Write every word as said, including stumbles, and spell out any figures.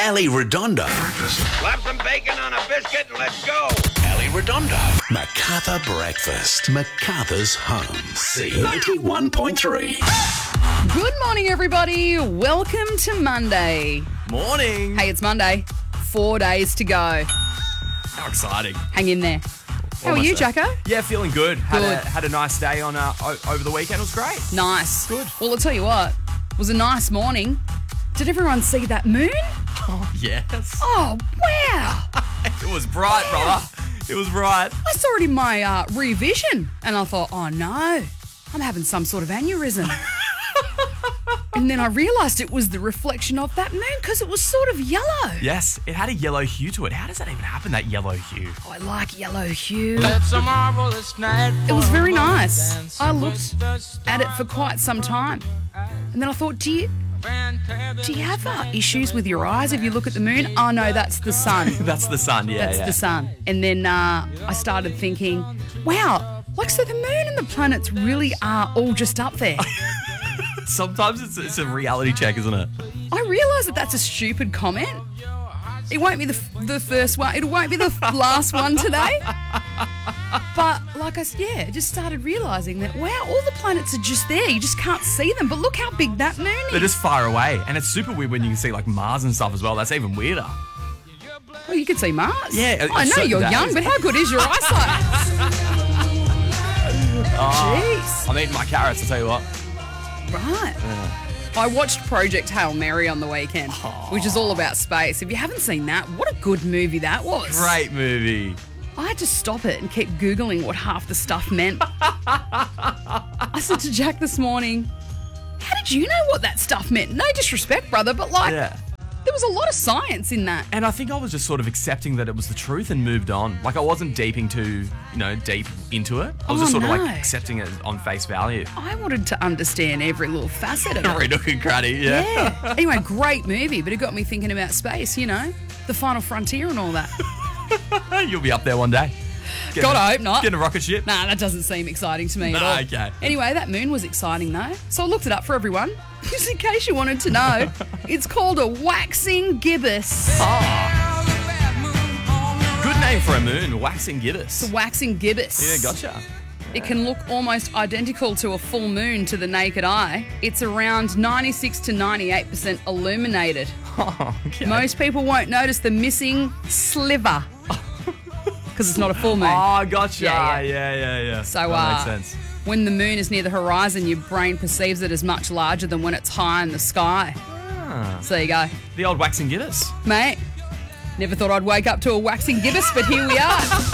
Ali Redondo. Slap some bacon on a biscuit and let's go. Ali Redondo. Macarthur Breakfast. Macarthur's home. C ninety-one point three. Good morning, everybody. Welcome to Monday. Morning. Hey, it's Monday. Four days to go. How exciting. Hang in there. How are Almost you, there. Jacko? Yeah, feeling good. Had Good. a had a nice day on uh, o- over the weekend. It was great. Nice. Good. Well, I'll tell you what. It was a nice morning. Did everyone see that moon? Oh, yes. Oh, wow. It was bright, brother. It was bright. I saw it in my uh, rear vision and I thought, oh no, I'm having some sort of aneurysm. And then I realised it was the reflection of that moon because it was sort of yellow. Yes, it had a yellow hue to it. How does that even happen, that yellow hue? Oh, I like yellow hue. It's a marvelous night. It was very nice. I looked at it for quite some time. And then I thought, do you, do you have uh, issues with your eyes if you look at the moon? Oh, no, that's the sun. That's the sun, yeah. That's yeah. the sun. And then uh, I started thinking, wow, like so the moon and the planets really are all just up there. Sometimes it's, it's a reality check, isn't it? I realise that that's a stupid comment. It won't be the, f- the first one. It won't be the f- last one today. But like I said, yeah, I just started realising that, wow, all the planets are just there. You just can't see them. But look how big that moon is. They're just far away. And it's super weird when you can see like Mars and stuff as well. That's even weirder. Well, you can see Mars. Yeah, I know certain you're days. young, but how good is your eyesight? Jeez. I'm eating my carrots, I'll tell you what. Right. I watched Project Hail Mary on the weekend, which is all about space. If you haven't seen that, what a good movie that was. Great movie. I had to stop it and keep Googling what half the stuff meant. I said to Jack this morning, how did you know what that stuff meant? No disrespect, brother, but like, Yeah. there was a lot of science in that. And I think I was just sort of accepting that it was the truth and moved on. Like I wasn't deeping too, you know, deep into it. I was Oh, just sort no. of like accepting it on face value. I wanted to understand every little facet of it. Every nook and cranny, yeah. Yeah. Anyway, great movie, but it got me thinking about space, you know, the final frontier and all that. You'll be up there one day. Getting God, a- I hope not. Getting a rocket ship. Nah, that doesn't seem exciting to me at Nah, all. okay. Anyway, that moon was exciting though. So I looked it up for everyone, just in case you wanted to know. It's called a waxing gibbous. Good name for a moon, waxing gibbous. A waxing gibbous. Yeah, gotcha. It can look almost identical to a full moon to the naked eye. It's around ninety-six to ninety-eight percent illuminated. Oh, okay. Most people won't notice the missing sliver because it's not a full moon. Oh, gotcha. Yeah, Yeah, yeah. yeah, yeah. So, that uh, makes sense. When the moon is near the horizon, your brain perceives it as much larger than when it's high in the sky. Ah, So there you go. the old waxing gibbous. Mate, never thought I'd wake up to a waxing gibbous, but here we are.